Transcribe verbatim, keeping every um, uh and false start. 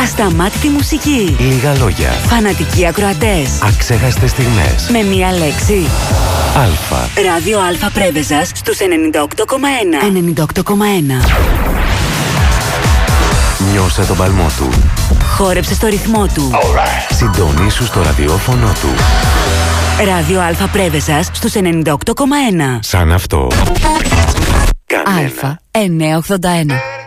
Ασταμάτητη μουσική. Λίγα λόγια. Φανατικοί ακροατές. Αξέχαστες στιγμές. Με μία λέξη. Αλφα. Ράδιο Αλφα Πρέβεζας στους ενενήντα οκτώ κόμμα ένα. ενενήντα οκτώ κόμμα ένα. Νιώσε τον παλμό του. Χόρεψε στο ρυθμό του. Right. Συντονίσου στο ραδιόφωνο του. Ράδιο Αλφα Πρέβεζας στους ενενήντα οκτώ κόμμα ένα. Σαν αυτό. Κανένα. Αλφα εννιακόσια ογδόντα ένα.